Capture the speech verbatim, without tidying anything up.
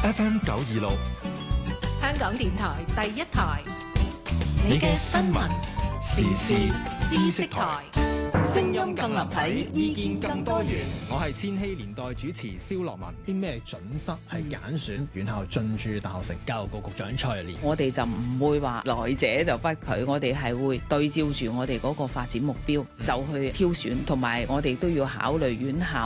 F M 九二六， 香港電台第一台， 你嘅新聞時事知識台， 聲音更立體，意見更多元。 我係千禧年代主持蕭樂文。啲咩準則係揀選院校進駐大學城？教育局局長蔡若蓮。 我哋就唔會話來者就不拒，我哋係會對照住我哋嗰個發展目標就去挑選，同埋我哋都要考慮院校